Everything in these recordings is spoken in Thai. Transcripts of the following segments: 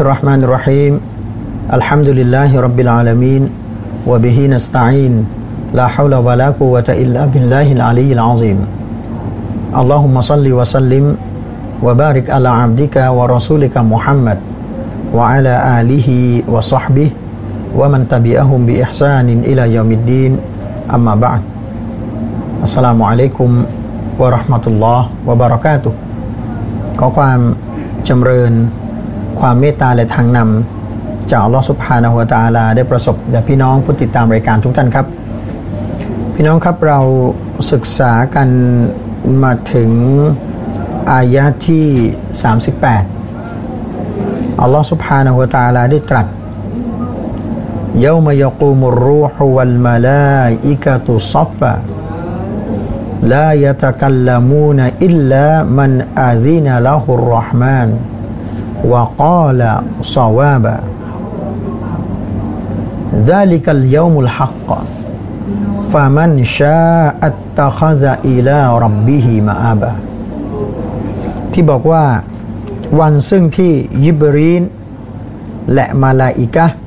الرحمن الرحيم الحمد لله رب العالمين وبه نستعين لا حول ولا قوة إلا بالله العلي العظيم اللهم صل وسلم وبارك على عبدك ورسولك محمد وعلى آله وصحبه ومن تبعهم بإحسان إلى يوم الدين أما بعد السلام عليكم ورحمة الله وبركاته ขอความจำเริญความเมตตาและทางนำจากอัลลอฮฺซุบฮานะฮูวะตะอาลาได้ประสบแด่พี่น้องผู้ติดตามรายการทุกท่านครับพี่น้องครับเราศึกษากันมาถึงอายะห์ที่38อัลลอฮฺซุบฮานะฮูวะตะอาลาได้ตรัสยะอ์มะยะกูมุรรูฮุวัลมะลาอิกะตุศอฟฟะลายะตะกัลลัมูนอิลลามันอาซินะละฮุรเราะห์มานวะกาลศอวาบะذلك اليوم الحق فمن شاء اتخذ إلى ربه مآبا ที่บอกว่าวันซึ่งที่ยิบรีนและมาลาอิกะห์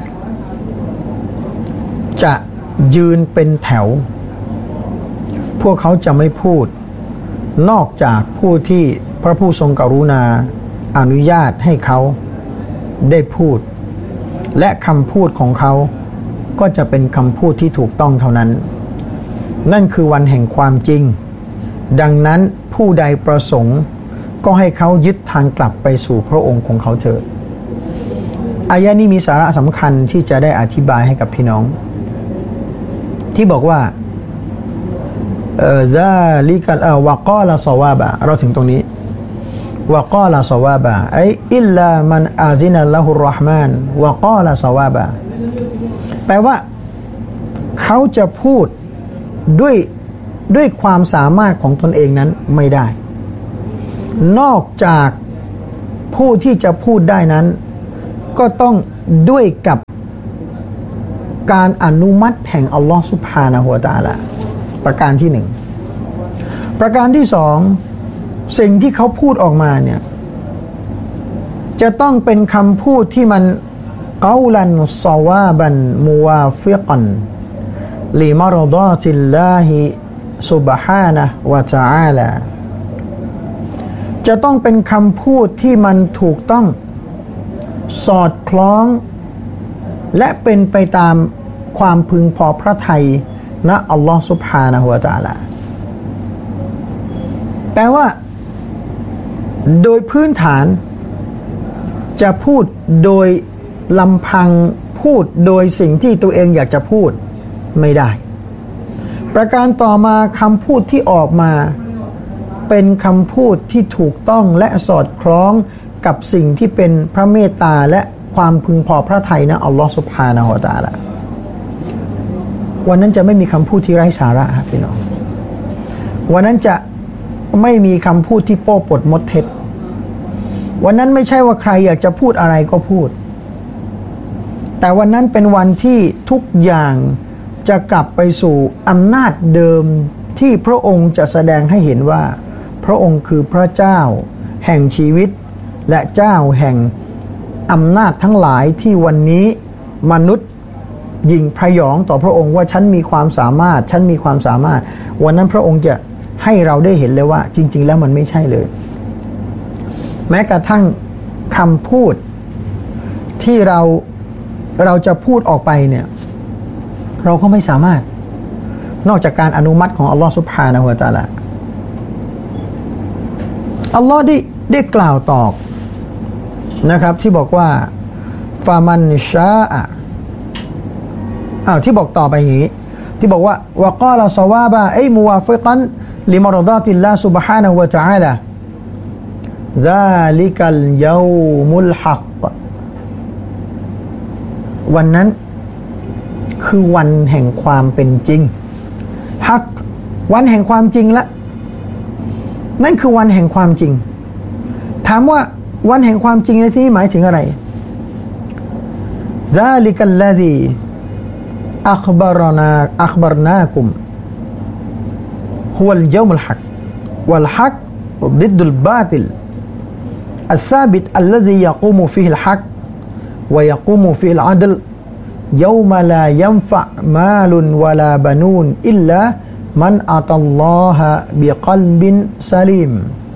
จะยืนเป็นแถวพวกเขาจะไม่พูดนอกจากผู้ที่พระผู้ทรงกรุณาอนุญาตให้เขาได้พูดและคำพูดของเขาก็จะเป็นคำพูดที่ถูกต้องเท่านั้นนั่นคือวันแห่งความจริงดังนั้นผู้ใดประสงค์ก็ให้เขายึดทางกลับไปสู่พระองค์ของเขาเถิดอายะนี้มีสาระสำคัญที่จะได้อธิบายให้กับพี่น้องที่บอกว่าซาลิกัลวะกาลศอวาบะเราถึงตรงนี้วะกาลศอวาบะไออิลลามันอาซินะละฮุรเราะห์มานวะกาลศอวาบะแปลว่าเขาจะพูดด้วยความสามารถของตนเองนั้นไม่ได้นอกจากผู้ที่จะพูดได้นั้นก็ต้องด้วยกับการอนุมัติแห่งอัลลอฮฺซุบฮานะฮูวะตะอาลาประการที่หนึ่งประการที่สองสิ่งที่เขาพูดออกมาเนี่ยจะต้องเป็นคำพูดที่มันกอลันศอวาบันมุวาฟิกันลิมารฎอติลลาฮิซุบฮานะฮูวะตะอาลาจะต้องเป็นคำพูดที่มันถูกต้องสอดคล้องและเป็นไปตามความพึงพอพระทัยนะอัลลอฮฺซุบฮานะฮูวะตะอาลาแปลว่าโดยพื้นฐานจะพูดโดยลำพังพูดโดยสิ่งที่ตัวเองอยากจะพูดไม่ได้ประการต่อมาคำพูดที่ออกมาเป็นคำพูดที่ถูกต้องและสอดคล้องกับสิ่งที่เป็นพระเมตตาและความพึงพอพระทัยนะอัลลอฮฺซุบฮานะฮูวะตะอาลาวันนั้นจะไม่มีคำพูดที่ไร้สาระครับพี่น้องวันนั้นจะไม่มีคำพูดที่โป้ปดมดเท็จวันนั้นไม่ใช่ว่าใครอยากจะพูดอะไรก็พูดแต่วันนั้นเป็นวันที่ทุกอย่างจะกลับไปสู่อำนาจเดิมที่พระองค์จะแสดงให้เห็นว่าพระองค์คือพระเจ้าแห่งชีวิตและเจ้าแห่งอำนาจทั้งหลายที่วันนี้มนุษย์ยิ่งพยองต่อพระองค์ว่าฉันมีความสามารถฉันมีความสามารถวันนั้นพระองค์จะให้เราได้เห็นเลยว่าจริงๆแล้วมันไม่ใช่เลยแม้กระทั่งคำพูดที่เราจะพูดออกไปเนี่ยเราก็ไม่สามารถนอกจากการอนุมัติของอัลลอฮฺซุบฮานะฮูวะตะอาลาอัลลอฮฺได้กล่าวตอบนะครับที่บอกว่าฟามันชาอะที่บอกต่อไปอย่างนี้ที่บอกว่าวะกาลศอวาบะไอมุวาฟิกันลิมารฎอติลลาฮ์ซุบฮานะฮูวะตะอาลาซาลิกัลยอมุลฮักวันนั้นคือวันแห่งความเป็นจริงฮักวันแห่งความจริงละนั่นคือวันแห่งความจริงถามว่าวันแห่งความจริงในที่นี้หมายถึงอะไรซาลิกัลลซีอัคบารนากุมฮุวัลยอมุลฮักวัลฮักดิดดุลบาติลอัสซาบิตอัลลซียะกูมุฟิฮิลฮักวะยะกูมุฟิฮิลอัดลยอมะลายันฟะมาลุนวะลาบานูนอิลลามันอัตัลลอฮะบิกัลบินซาลิม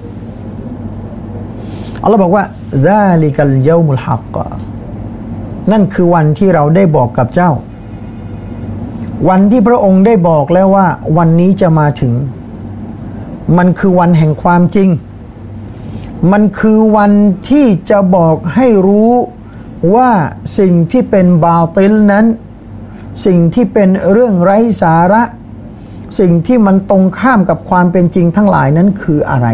อัลลอฮ์บอกว่าซาลิกัลยอมุลฮักนั่นคือวันที่เราได้บอกกับเจ้าวันที่พระองค์ได้บอกแล้วว่าวันนี้จะมาถึงมันคือวันแห่งความจริงมันคือวันที่จะบอกให้รู้ว่าสิ่งที่เป็นบาติลนั้นสิ่งที่เป็นเรื่องไร้สาระสิ่งที่มันตรงข้ามกับความเป็นจริงทั้งหลายนั้นคืออะไร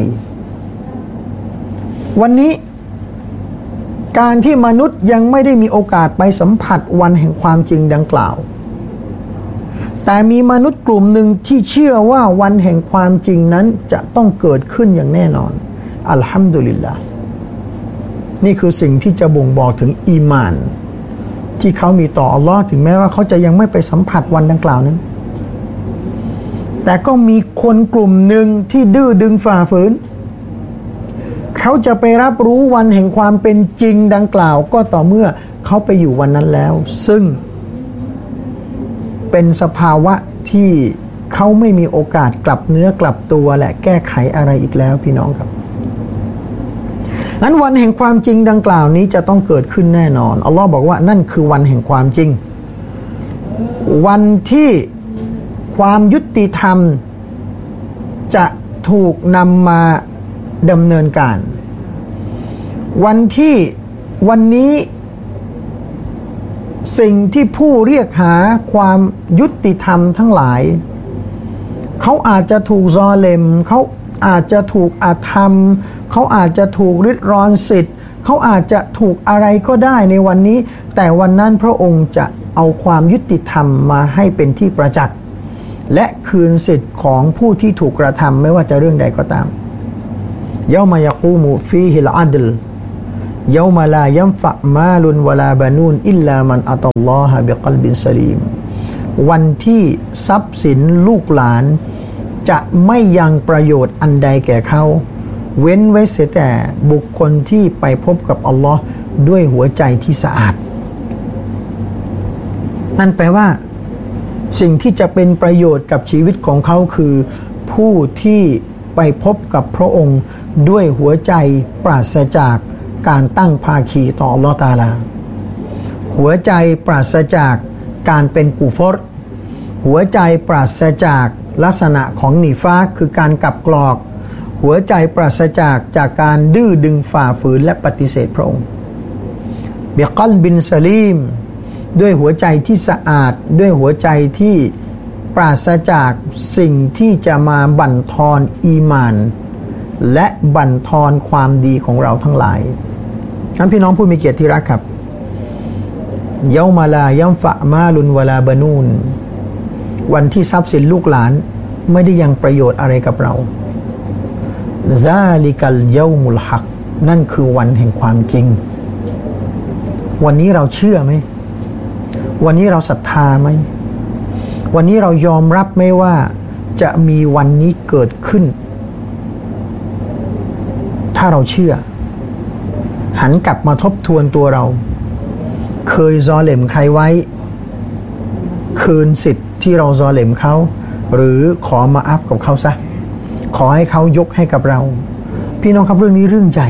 วันนี้การที่มนุษย์ยังไม่ได้มีโอกาสไปสัมผัสวันแห่งความจริงดังกล่าวแต่มีมนุษย์กลุ่มหนึ่งที่เชื่อว่าวันแห่งความจริงนั้นจะต้องเกิดขึ้นอย่างแน่นอนอัลฮัมดุลิลลาห์นี่คือสิ่งที่จะบ่งบอกถึงอีหม่านที่เขามีต่ออัลลอฮ์ถึงแม้ว่าเขาจะยังไม่ไปสัมผัสวันดังกล่าวนั้นแต่ก็มีคนกลุ่มหนึ่งที่ดื้อดึงฝ่าฝืนเขาจะไปรับรู้วันแห่งความเป็นจริงดังกล่าวก็ต่อเมื่อเขาไปอยู่วันนั้นแล้วซึ่งเป็นสภาวะที่เขาไม่มีโอกาสกลับเนื้อกลับตัวและแก้ไขอะไรอีกแล้วพี่น้องครับนั้นวันแห่งความจริงดังกล่าวนี้จะต้องเกิดขึ้นแน่นอนอัลลอฮ์บอกว่านั่นคือวันแห่งความจริงวันที่ความยุติธรรมจะถูกนำมาดำเนินการวันนี้สิ่งที่ผู้เรียกหาความยุติธรรมทั้งหลายเขาอาจจะถูกซอเลมเขาอาจจะถูกอาธรรมเขาอาจจะถูกริดรอนสิทธิ์เขาอาจจะถูกอะไรก็ได้ในวันนี้แต่วันนั้นพระองค์จะเอาความยุติธรรมมาให้เป็นที่ประจักษ์และคืนสิทธิ์ของผู้ที่ถูกกระทำไม่ว่าจะเรื่องใดก็ตามยอมายะกูมุฟีฮิลอัดลยอมลายัมฟะมาลุนวะลาบานูนอิลลามันอัตัลลอฮะบิกัลบินซะลีมวันที่ทรัพย์สินลูกหลานจะไม่ยังประโยชน์อันใดแก่เขาเว้นไว้เสียแต่บุคคลที่ไปพบกับอัลลอฮ์ด้วยหัวใจที่สะอาดนั่นแปลว่าสิ่งที่จะเป็นประโยชน์กับชีวิตของเขาคือผู้ที่ไปพบกับพระองค์ด้วยหัวใจปราศจากการตั้งภาคีต่ออัลลอฮ์ตะอาลาหัวใจปราศจากการเป็นกุฟรหัวใจปราศจากลักษณะของนิฟากคือการกลับกรอกหัวใจปราศจากการดื้อดึงฝ่าฝืนและปฏิเสธพระองค์บิกัลบินซะลีมด้วยหัวใจที่สะอาดด้วยหัวใจที่ปราศจากสิ่งที่จะมาบั่นทอนอีหม่านและบั่นทอนความดีของเราทั้งหลายท่านพี่น้องผู้มีเกียรติที่รักครับเยามาลายัมฟะมาลุนวะลาบานูนวันที่ทรัพย์สินลูกหลานไม่ได้ยังประโยชน์อะไรกับเราซาลิกัลเยามุลฮักนั่นคือวันแห่งความจริงวันนี้เราเชื่อไหมวันนี้เราศรัทธาไหมวันนี้เรายอมรับไหมว่าจะมีวันนี้เกิดขึ้นถ้าเราเชื่อหันกลับมาทบทวนตัวเราเคยซอเลมใครไว้คืนสิทธิ์ที่เราซอเลมเขาหรือขอมาอัพกับเขาซะขอให้เขายกให้กับเราพี่น้องครับเรื่องนี้เรื่องใหญ่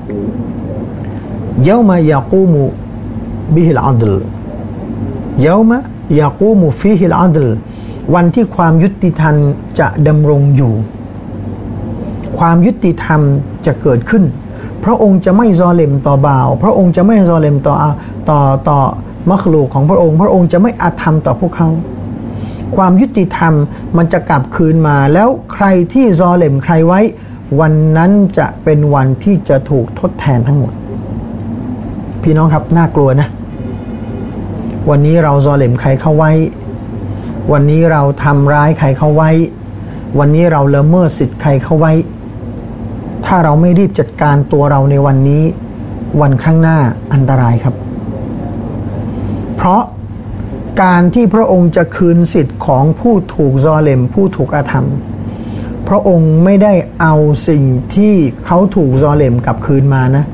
เยามายากูมุบิฮิลอัดลเยามายากูมุฟิฮิลอัดลวันที่ความยุติธรรมจะดำรงอยู่ความยุติธรรมจะเกิดขึ้นพระองค์จะไม่ซอเลมต่อบ่าวพระองค์จะไม่ซอเลมต่อมัคลูกของพระองค์พระองค์จะไม่อาธรรมต่อพวกเขาความยุติธรรมมันจะกลับคืนมาแล้วใครที่ซอเลมใครไว้วันนั้นจะเป็นวันที่จะถูกทดแทนทั้งหมดพี่น้องครับน่ากลัวนะวันนี้เราซอเลมใครเข้าไว้วันนี้เราทำร้ายใครเข้าไว้วันนี้เราละเมิดสิทธิ์ใครเข้าไว้ถ้าเราไม่รีบจัดการตัวเราในวันนี้วันข้างหน้าอันตรายครับเพราะการที่พระองค์จะคืนสิทธิ์ของผู้ถูกซอเลมผู้ถูกอาธรรมพระองค์ไม่ได้เอาสิ่งที่เขาถูกซอเลมกลับคืนมานะ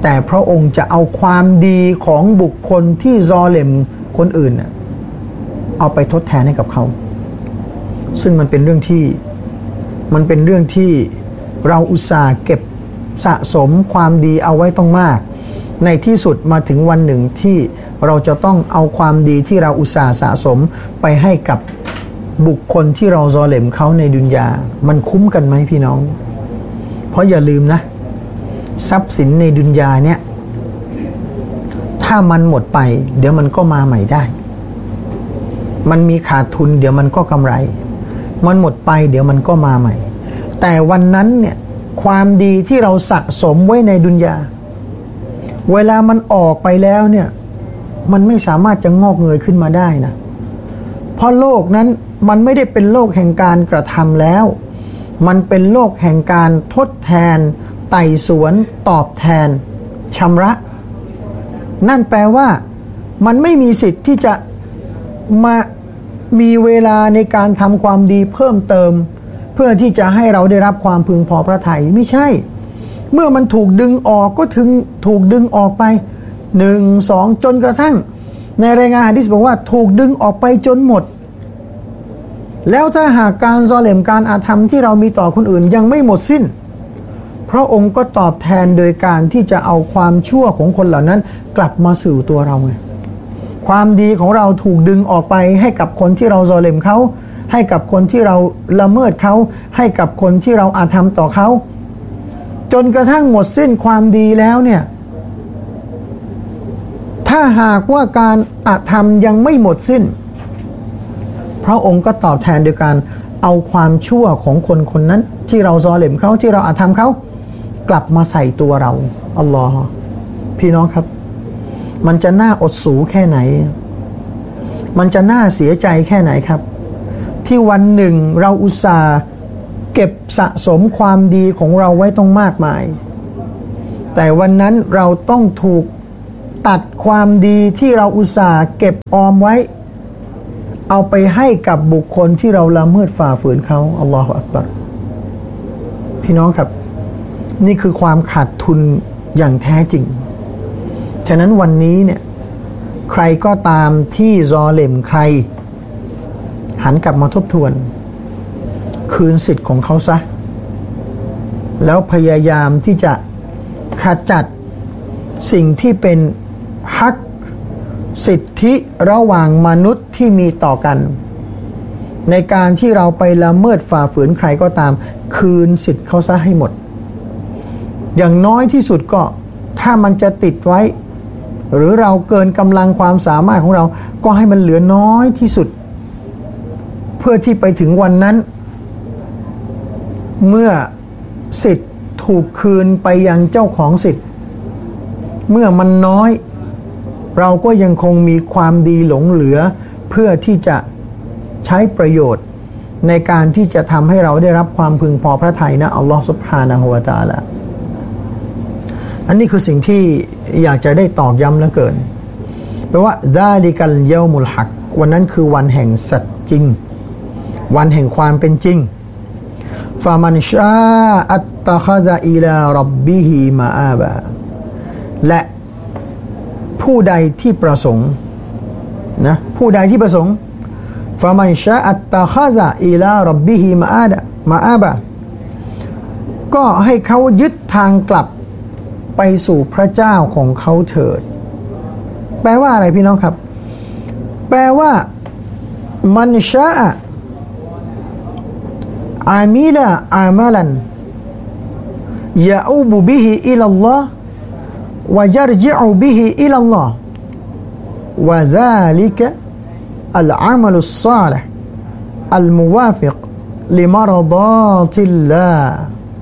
แต่พระองค์จะเอาความดีของบุคคลที่ซอเลมคนอื่นเอาไปทดแทนให้กับเขาซึ่งมันเป็นเรื่องที่เราอุตส่าห์เก็บสะสมความดีเอาไว้ต้องมากในที่สุดมาถึงวันหนึ่งที่เราจะต้องเอาความดีที่เราอุตส่าห์สะสมไปให้กับบุคคลที่เราซอเลมเขาในดุนยามันคุ้มกันไหมพี่น้องเพราะอย่าลืมนะทรัพย์สินในดุนยาเนี่ยถ้ามันหมดไปเดี๋ยวมันก็มาใหม่ได้มันมีขาดทุนเดี๋ยวมันก็กำไรมันหมดไปเดี๋ยวมันก็มาใหม่แต่วันนั้นเนี่ยความดีที่เราสะสมไว้ในดุนยาเวลามันออกไปแล้วเนี่ยมันไม่สามารถจะงอกเงยขึ้นมาได้นะเพราะโลกนั้นมันไม่ได้เป็นโลกแห่งการกระทำแล้วมันเป็นโลกแห่งการทดแทนไต่สวนตอบแทนชำระนั่นแปลว่ามันไม่มีสิทธิ์ที่จะมามีเวลาในการทำความดีเพิ่มเติมเพื่อที่จะให้เราได้รับความพึงพอพระทัยไม่ใช่เมื่อมันถูกดึงออกก็ถึงถูกดึงออกไป1 2จนกระทั่งในรายงานหะดีษบอกว่าถูกดึงออกไปจนหมดแล้วถ้าหากการซอเลมการอาธรรมที่เรามีต่อคนอื่นยังไม่หมดสิ้นพระองค์ก็ตอบแทนโดยการที่จะเอาความชั่วของคนเหล่านั้นกลับมาสู่ตัวเราไงความดีของเราถูกดึงออกไปให้กับคนที่เราซอเลมเขาให้กับคนที่เราละเมิดเขาให้กับคนที่เราอาธรรมต่อเขาจนกระทั่งหมดสิ้นความดีแล้วเนี่ยถ้าหากว่าการอาธรรมยังไม่หมดสิ้นพระองค์ก็ตอบแทนโดยการเอาความชั่วของคนคนนั้นที่เราซอเลมเขาที่เราอาธรรมเขากลับมาใส่ตัวเราอัลลอฮ์พี่น้องครับมันจะน่าอดสูแค่ไหนมันจะน่าเสียใจแค่ไหนครับที่วันหนึ่งเราอุตส่าห์เก็บสะสมความดีของเราไว้ต้องมากมายแต่วันนั้นเราต้องถูกตัดความดีที่เราอุตส่าห์เก็บออมไว้เอาไปให้กับบุคคลที่เราละเมิดฝ่าฝืนเขาอัลลอฮฺอักบัรพี่น้องครับนี่คือความขาดทุนอย่างแท้จริงฉะนั้นวันนี้เนี่ยใครก็ตามที่ซอเลมใครหันกลับมาทบทวนคืนสิทธิ์ของเขาซะแล้วพยายามที่จะขจัดสิ่งที่เป็นฮักสิทธิระหว่างมนุษย์ที่มีต่อกันในการที่เราไปละเมิดฝ่าฝืนใครก็ตามคืนสิทธิ์เขาซะให้หมดอย่างน้อยที่สุดก็ถ้ามันจะติดไว้หรือเราเกินกำลังความสามารถของเราก็ให้มันเหลือน้อยที่สุดเพื่อที่ไปถึงวันนั้นเมื่อสิทธิ์ถูกคืนไปยังเจ้าของสิทธิ์เมื่อมันน้อยเราก็ยังคงมีความดีหลงเหลือเพื่อที่จะใช้ประโยชน์ในการที่จะทำให้เราได้รับความพึงพอพระทัยนะอัลลอฮฺซุบฮานะฮูวะตะอาลาอันนี้คือสิ่งที่อยากจะได้ตอกย้ำเหลือเกินแปลว่าซาลิกัลยอมุลฮักวันนั้นคือวันแห่งสัจจริงวันแห่งความเป็นจริงฟามันชาอัตตะคซะอิลาร็อบบิฮิมาอาบะและผู้ใดที่ประสงค์นะผู้ใดที่ประสงค์ฟามันชาอัตตะคซะอิลาร็อบบิฮิมาอาบะก็ให้เขายึดทางกลับไปสู่พระเจ้าของเขาเถิดแปลว่าอะไรพี่น้องครับแปลว่ามันชาอามิลาอามัลันยะอูบุบิฮิอิลัลลอฮ์วะยัรจิอุบิฮิอิลัลลอฮ์วะซาลิกะอัลอามัลุศศอลิห์อัลมุวาฟิกลิมารฎาติลลาห์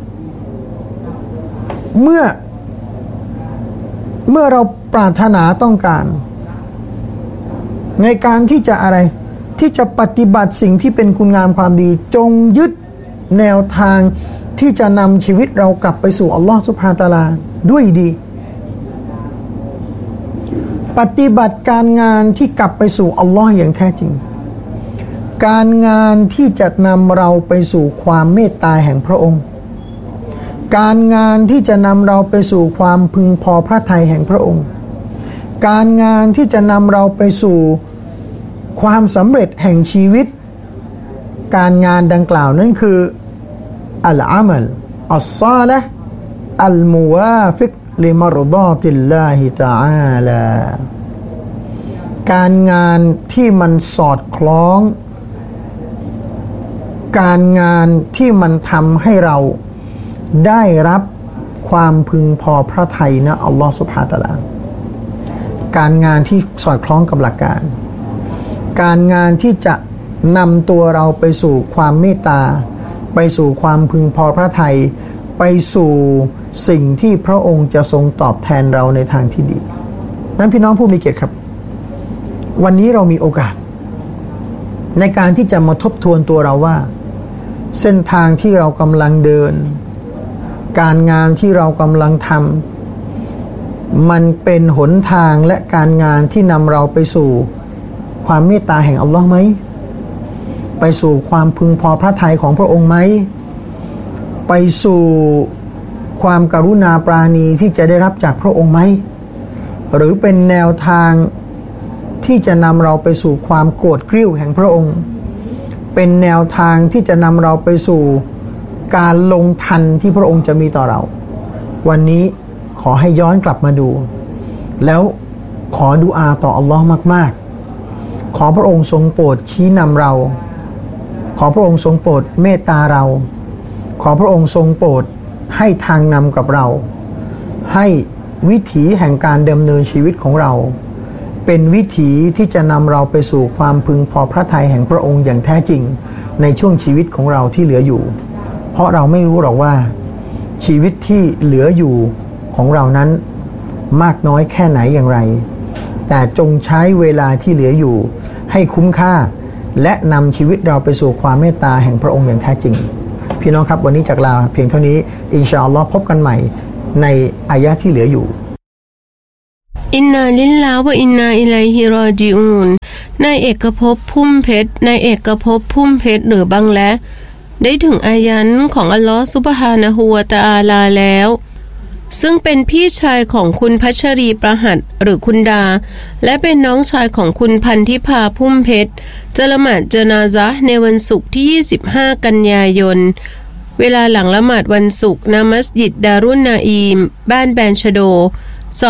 เมื่อเราปรารถนาต้องการในการที่จะอะไรที่จะปฏิบัติสิ่งที่เป็นคุณงามความดีจงยึดแนวทางที่จะนำชีวิตเรากลับไปสู่อัลลอฮฺซุบฮานะฮูวะตะอาลาด้วยดีปฏิบัติการงานที่กลับไปสู่อัลลอฮ์อย่างแท้จริงการงานที่จะนำเราไปสู่ความเมตตาแห่งพระองค์การงานที่จะนำเราไปสู่ความพึงพอพระทัยแห่งพระองค์การงานที่จะนำเราไปสู่ความสำเร็จแห่งชีวิตการงานดังกล่าวนั้นคืออัลอามัลอัศศอลิฮ์อัลมุวาฟิกลิมารฎอติลลาฮิตะอาลาการงานที่มันสอดคล้องการงานที่มันทำให้เราได้รับความพึงพอพระทัยนะอัลลอฮฺซุบฮานะฮูวะตะอาลาการงานที่สอดคล้องกับหลักการการงานที่จะนำตัวเราไปสู่ความเมตตาไปสู่ความพึงพอพระทัยไปสู่สิ่งที่พระองค์จะทรงตอบแทนเราในทางที่ดีนั้นพี่น้องผู้มีเกียรติครับวันนี้เรามีโอกาสในการที่จะมาทบทวนตัวเราว่าเส้นทางที่เรากำลังเดินการงานที่เรากำลังทำมันเป็นหนทางและการงานที่นำเราไปสู่ความเมตตาแห่งอัลลอฮ์ไหมไปสู่ความพึงพอพระทัยของพระองค์ไหมไปสู่ความกรุณาปราณีที่จะได้รับจากพระองค์ไหมหรือเป็นแนวทางที่จะนำเราไปสู่ความโกรธกริ้วแห่งพระองค์เป็นแนวทางที่จะนำเราไปสู่การลงทันที่พระองค์จะมีต่อเราวันนี้ขอให้ย้อนกลับมาดูแล้วขอดุอาต่ออัลลอฮ์มากๆขอพระองค์ทรงโปรดชี้นำเราขอพระองค์ทรงโปรดเมตตาเราขอพระองค์ทรงโปรดให้ทางนำกับเราให้วิถีแห่งการดำเนินชีวิตของเราเป็นวิถีที่จะนำเราไปสู่ความพึงพอพระทัยแห่งพระองค์อย่างแท้จริงในช่วงชีวิตของเราที่เหลืออยู่เพราะเราไม่รู้หรอกว่าชีวิตที่เหลืออยู่ของเรานั้นมากน้อยแค่ไหนอย่างไรแต่จงใช้เวลาที่เหลืออยู่ให้คุ้มค่าและนำชีวิตเราไปสู่ความเมตตาแห่งพระองค์อย่างแท้จริงพี่น้องครับวันนี้จากลาเพียงเท่านี้อินชาอัลลอฮ์พบกันใหม่ในอายะห์ที่เหลืออยู่อินนาลิลลาฮ์วะอินนาอิลัยฮิรอญิอูนในเอกภพพุ่มเพชรในเอกภพพุ่มเพชรหรือบังและได้ถึงอายันของอัลลอฮ์ซุบฮานะฮูวะตะอาลาแล้วซึ่งเป็นพี่ชายของคุณพัชรีประหัตหรือคุณดาและเป็นน้องชายของคุณพันธิพาพุ่มเพชรจะละหมาดญะนาซะห์ในวันศุกร์ที่25กันยายนเวลาหลังละหมาดวันศุกร์ณมัสยิดดารุนนาอีมบ้านแบนชโด